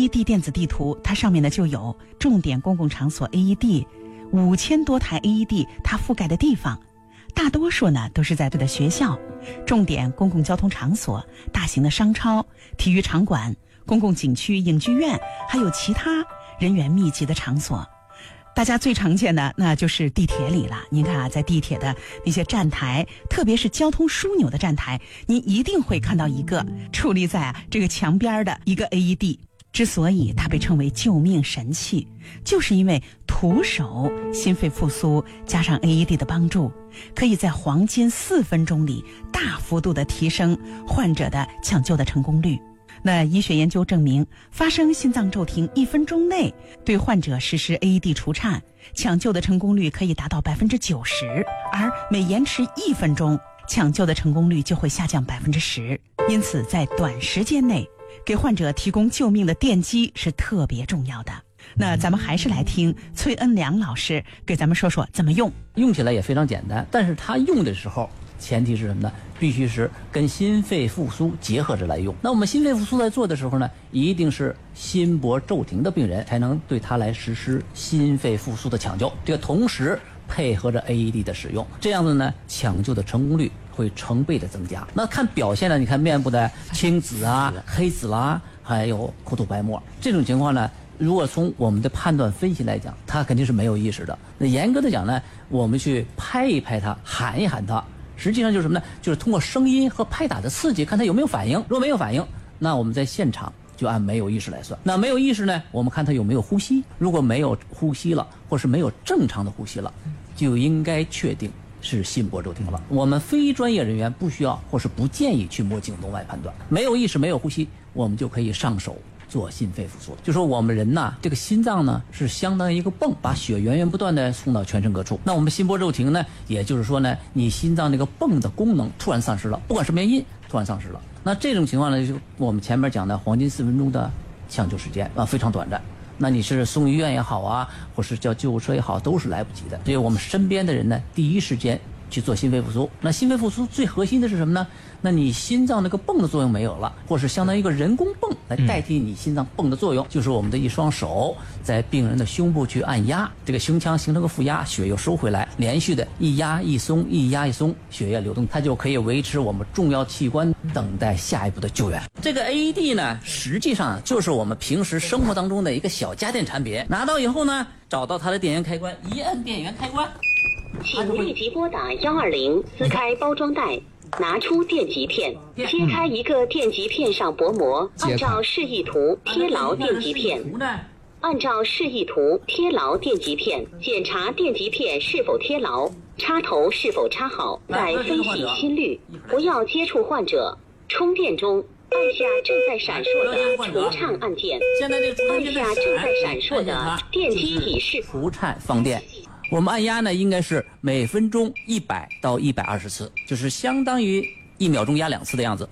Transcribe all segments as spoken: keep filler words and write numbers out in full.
E D 电子地图，它上面呢就有重点公共场所 A E D， 五千多台 A E D 它覆盖的地方，大多数呢都是在对的学校、重点公共交通场所、大型的商超、体育场馆、公共景区、影剧院，还有其他人员密集的场所。大家最常见的那就是地铁里了。您看啊，在地铁的那些站台，特别是交通枢纽的站台，您一定会看到一个矗立在啊这个墙边的一个 A E D。之所以它被称为救命神器，就是因为徒手心肺复苏加上 A E D 的帮助，可以在黄金四分钟里大幅度的提升患者的抢救的成功率。那医学研究证明，发生心脏骤停一分钟内对患者实施 A E D 除颤，抢救的成功率可以达到百分之九十，而每延迟一分钟，抢救的成功率就会下降百分之十。因此，在短时间内给患者提供救命的电击是特别重要的。那咱们还是来听崔恩良老师给咱们说说怎么用。 用起来也非常简单，但是他用的时候前提是什么呢？必须是跟心肺复苏结合着来用。那我们心肺复苏在做的时候呢，一定是心搏骤停的病人才能对他来实施心肺复苏的抢救，这个同时配合着 A E D 的使用，这样子呢，抢救的成功率会成倍的增加。那看表现呢，你看面部的青紫啊、黑紫啦，还有口吐白沫，这种情况呢，如果从我们的判断分析来讲，他肯定是没有意识的。那严格的讲呢，我们去拍一拍他，喊一喊他，实际上就是什么呢？就是通过声音和拍打的刺激，看他有没有反应。如果没有反应，那我们在现场就按没有意识来算。那没有意识呢，我们看他有没有呼吸。如果没有呼吸了，或是没有正常的呼吸了，就应该确定是心搏骤停了。我们非专业人员不需要或是不建议去摸颈动脉判断。没有意识、没有呼吸，我们就可以上手做心肺复苏。就说我们人呐，这个心脏呢是相当于一个泵，把血源源不断的送到全身各处。那我们心搏骤停呢，也就是说呢，你心脏这个泵的功能突然丧失了，不管什么原因突然丧失了。那这种情况呢，就我们前面讲的黄金四分钟的抢救时间啊，非常短暂。那你是送医院也好啊，或是叫救护车也好，都是来不及的。所以我们身边的人呢，第一时间去做心肺复苏。那心肺复苏最核心的是什么呢？那你心脏那个泵的作用没有了，或是相当于一个人工泵来代替你心脏泵的作用，嗯、就是我们的一双手在病人的胸部去按压，这个胸腔形成个负压，血又收回来，连续的一压一松，一压一松，血液流动，它就可以维持我们重要器官等待下一步的救援。这个 A E D 呢，实际上就是我们平时生活当中的一个小家电产品。拿到以后呢，找到它的电源开关，一按电源开关， 请立即拨打幺二零，撕开包装袋，拿出电极片，揭开一个电极片上薄膜，按照示意图贴牢电极片。按照示意图贴牢电极片，检查电极片是否贴牢，插头是否插好，再分析心率，不要接触患者。充电中，按下正在闪烁的除颤按键，按下正在闪烁的电机已释除颤放电。我们按压呢，应该是每分钟一百到一百二十次，就是相当于一秒钟压两次的样子。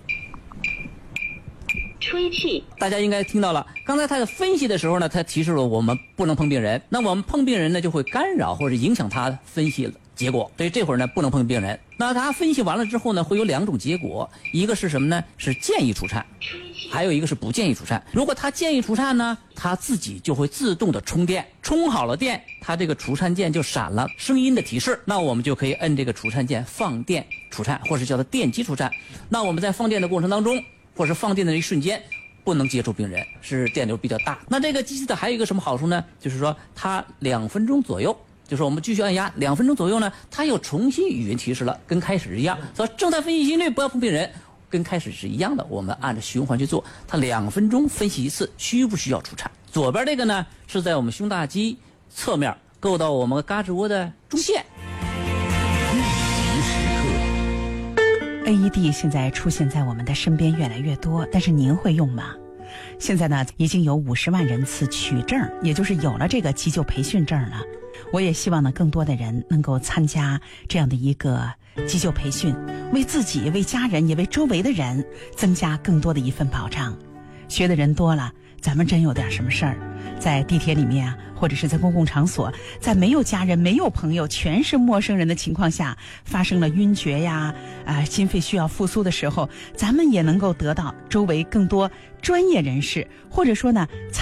吹气， 大家应该听到了。刚才他的分析的时候呢，他提示了我们不能碰病人。那我们碰病人呢，就会干扰或者影响他分析结果。所以这会儿呢，不能碰病人。那他分析完了之后呢，会有两种结果，一个是什么呢？是建议除颤，还有一个是不建议除颤。如果他建议除颤呢，他自己就会自动的充电，充好了电，他这个除颤键就闪了声音的提示，那我们就可以摁这个除颤键放电除颤，或是叫做电击除颤。那我们在放电的过程当中，或是放电的一瞬间，不能接触病人，是电流比较大。那这个机器的还有一个什么好处呢？就是说它两分钟左右，就是我们继续按压两分钟左右呢，它又重新语音提示了，跟开始一样。说正在分析心率，不要碰病人，跟开始是一样的。我们按照循环去做，它两分钟分析一次，需不需要除颤？左边这个呢，是在我们胸大肌侧面够到我们胳肢窝的中线。 A E D 现在出现在我们的身边越来越多，但是您会用吗？现在呢，已经有五十万人次取证，也就是有了这个急救培训证了。我也希望呢，更多的人能够参加这样的一个急救培训，为自己、为家人，也为周围的人增加更多的一份保障。学的人多了，咱们真有点什么事儿，在地铁里面啊，或者是在公共场所，在没有家人、没有朋友、全是陌生人的情况下，发生了晕厥呀、啊、呃、心肺需要复苏的时候，咱们也能够得到周围更多专业人士，或者说呢